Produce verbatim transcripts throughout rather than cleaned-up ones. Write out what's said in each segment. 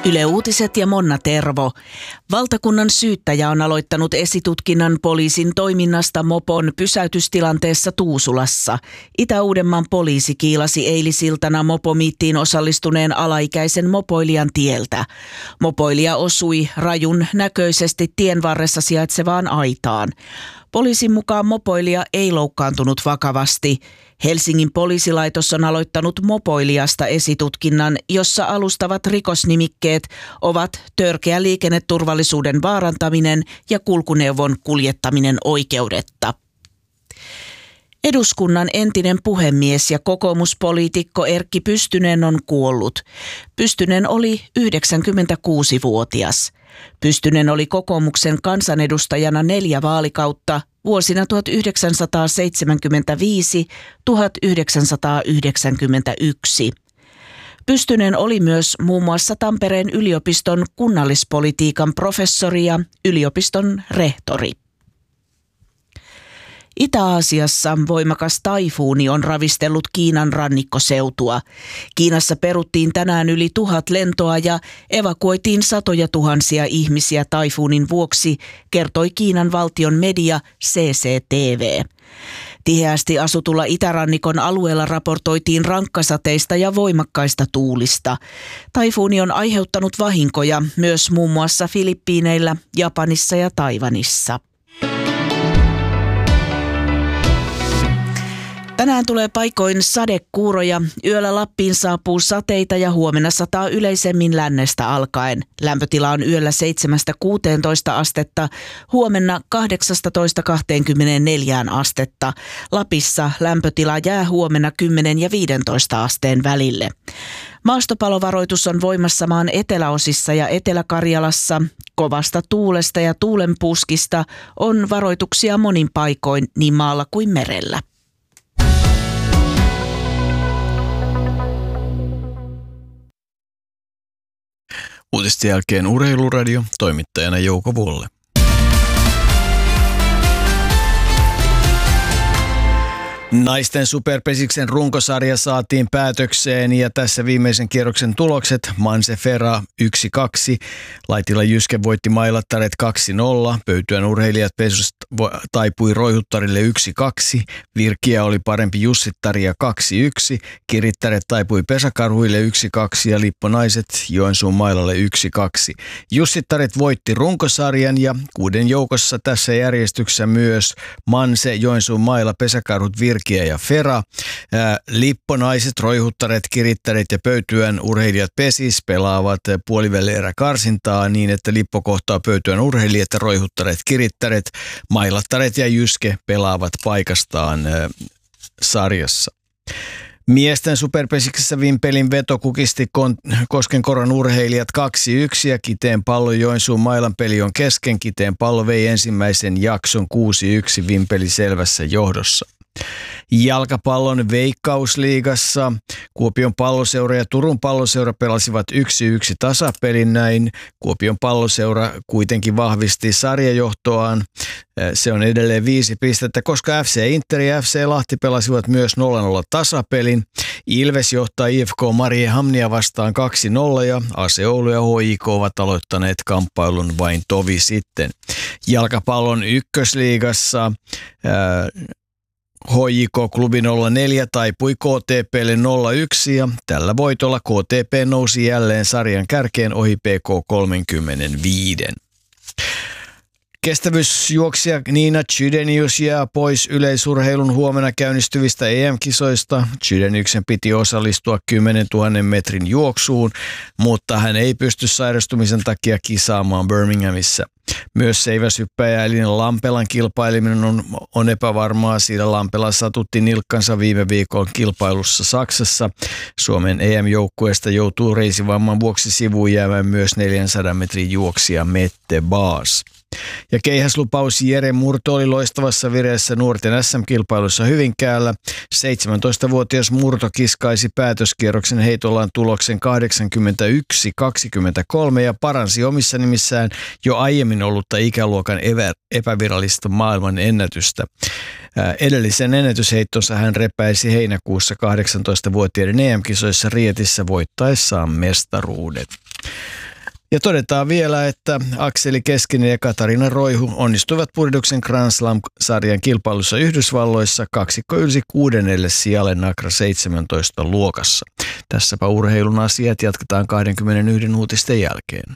Yle Uutiset ja Monna Tervo. Valtakunnan syyttäjä on aloittanut esitutkinnan poliisin toiminnasta mopon pysäytystilanteessa Tuusulassa. Itä-Uudenmaan poliisi kiilasi eilisiltana mopomiittiin osallistuneen alaikäisen mopoilijan tieltä. Mopoilija osui rajun näköisesti tien varressa sijaitsevaan aitaan. Poliisin mukaan mopoilija ei loukkaantunut vakavasti. Helsingin poliisilaitos on aloittanut mopoilijasta esitutkinnan, jossa alustavat rikosnimikkeet ovat törkeä liikenneturvallisuuden vaarantaminen ja kulkuneuvon kuljettaminen oikeudetta. Eduskunnan entinen puhemies ja kokoomuspoliitikko Erkki Pystynen on kuollut. Pystynen oli yhdeksänkymmentäkuusivuotias. Pystynen oli kokoomuksen kansanedustajana neljä vaalikautta vuosina tuhatyhdeksänsataaseitsemänkymmentäviisi–tuhatyhdeksänsataayhdeksänkymmentäyksi. Pystynen oli myös muun muassa Tampereen yliopiston kunnallispolitiikan professori ja yliopiston rehtori. Itä-Aasiassa voimakas taifuuni on ravistellut Kiinan rannikkoseutua. Kiinassa peruttiin tänään yli tuhat lentoa ja evakuoitiin satoja tuhansia ihmisiä taifuunin vuoksi, kertoi Kiinan valtion media C C T V. Tiheästi asutulla itärannikon alueella raportoitiin rankkasateista ja voimakkaista tuulista. Taifuuni on aiheuttanut vahinkoja myös muun muassa Filippiineillä, Japanissa ja Taiwanissa. Tänään tulee paikoin sadekuuroja, yöllä Lappiin saapuu sateita ja huomenna sataa yleisemmin lännestä alkaen. Lämpötila on yöllä seitsemästä kuuteentoista astetta, huomenna kahdeksastatoista kahteenkymmeneenneljään astetta. Lapissa lämpötila jää huomenna kymmenen ja viidentoista asteen välille. Maastopalovaroitus on voimassa maan eteläosissa ja Etelä-Karjalassa. Kovasta tuulesta ja tuulenpuskista on varoituksia monin paikoin niin maalla kuin merellä. Uutisten jälkeen Urheiluradio, toimittajana Jouko Vuolle. Naisten superpesiksen runkosarja saatiin päätökseen ja tässä viimeisen kierroksen tulokset. Manse Ferra yksi kaksi, Laitila Jyske voitti Mailattaret kaksi nolla, Pöytyän urheilijat Pesusta taipui Roihuttarille yksi kaksi, Virkiä oli parempi Jussittaria kaksi yksi, Kirittäret taipui Pesäkarhuille yksi kaksi ja Lipponaiset Joensuun Mailalle yksi kaksi. Jussittaret voitti runkosarjan ja kuuden joukossa tässä järjestyksessä myös Manse, Joensuun Maila, Pesäkarhut, Virkiä ja Fera. Lipponaiset, Roihuttaret, Kirittäret ja Pöytyän urheilijat Pesis pelaavat puolivälierä karsintaa niin, että Lippo kohtaa Pöytyän urheilijat ja Roihuttaret, Kirittäret, Mailattaret ja Jyske pelaavat paikastaan sarjassa. Miesten superpesiksessä Vimpelin veto kukisti Koskenkorvan urheilijat kaksi yksi ja Kiteen pallo Joensuun Mailan peli on kesken. Kiteen pallo vei ensimmäisen jakson kuusi yksi Vimpeli selvässä johdossa. Jalkapallon Veikkausliigassa Kuopion palloseura ja Turun palloseura pelasivat yksi yksi tasapelin näin. Kuopion palloseura kuitenkin vahvisti sarjajohtoaan. Se on edelleen viisi pistettä, koska F C Inter ja F C Lahti pelasivat myös nolla nolla tasapelin. Ilves johtaa I F K Mariehamnia vastaan kaksi nolla ja A C Oulu ja H I K ovat aloittaneet kamppailun vain tovi sitten. Jalkapallon ykkösliigassa ää, H J K-klubi nolla neljä taipui K T P:lle nolla yksi ja tällä voitolla K T P nousi jälleen sarjan kärkeen ohi P K kolmekymmentäviisi. Kestävyysjuoksija Niina Chydenius jää pois yleisurheilun huomenna käynnistyvistä E M-kisoista. Chydeniuksen piti osallistua kymmenentuhannen metrin juoksuun, mutta hän ei pysty sairastumisen takia kisaamaan Birminghamissa. Myös seiväshyppäjä Elina Lampelan kilpaileminen on, on epävarmaa, sillä Lampela satutti nilkkansa viime viikon kilpailussa Saksassa. Suomen E M-joukkueesta joutuu reisivamman vuoksi sivuun jäämään myös neljänsadan metrin juoksija Mette Baas. Ja keihäslupaus Jere Murto oli loistavassa vireessä nuorten S M-kilpailussa Hyvinkäällä. seitsemäntoistavuotias Murto kiskaisi päätöskierroksen heitollaan tuloksen kahdeksankymmentäyksi kaksikymmentäkolme ja paransi omissa nimissään jo aiemmin ollutta ikäluokan epävirallista maailman ennätystä. Edellisen ennätysheittonsa hän repäisi heinäkuussa kahdeksantoistavuotiaiden E M-kisoissa Rietissä voittaessaan mestaruudet. Ja todetaan vielä, että Akseli Keskinen ja Katarina Roihu onnistuivat Purduksen Grand Slam-sarjan kilpailussa Yhdysvalloissa. Kaksikko ylsi kuudennelle sijalle Nacra seitsemäntoista luokassa. Tässäpä urheilun asiat, jatketaan kaksikymmentäyksi uutisten jälkeen.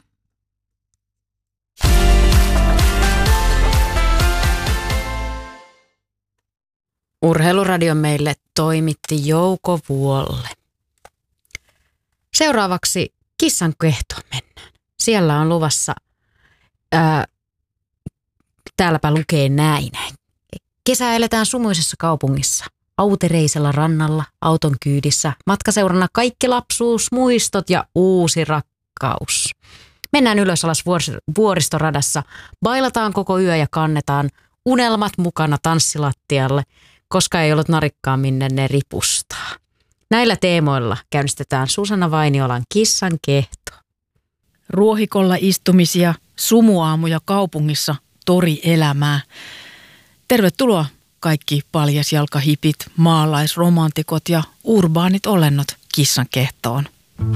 Urheiluradion meille toimitti Jouko Vuolle. Seuraavaksi kissan kehtoon mennään. Siellä on luvassa, ää, täälläpä lukee näin. Kesä eletään sumuisessa kaupungissa, autereisella rannalla, auton kyydissä, matkaseurana kaikki lapsuusmuistot ja uusi rakkaus. Mennään ylös alas vuoristoradassa, bailataan koko yö ja kannetaan unelmat mukana tanssilattialle, koska ei ollut narikkaa minne ne ripustaa. Näillä teemoilla käynnistetään Susanna Vainiolan kissan kehto. Ruohikolla istumisia, sumuaamuja kaupungissa, torielämää. Tervetuloa kaikki paljasjalkahipit, maalaisromantikot ja urbaanit olennot kissan kehtoon.